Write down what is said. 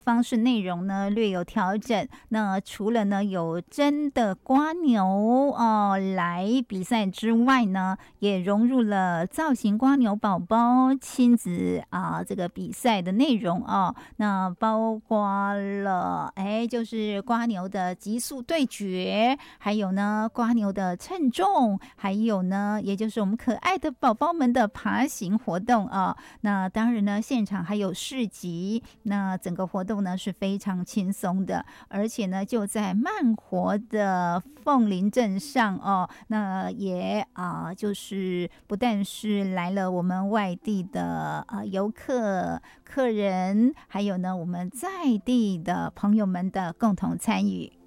方式内容呢略有调整。那除了呢有真的蝸牛来比赛之外呢，也融入了造型蝸牛宝宝亲子这个比赛的内容那包括了就是蝸牛的极速对决，还有呢蝸牛的称重，还有呢也就是我们可爱的宝宝们的爬行活动那当然呢现场还有市集，那整个活动呢是非常轻松的，而且呢就在慢活的凤林镇上那也就是不但是来了我们外地的游客人，还有呢我们在地的朋友们的共同参与。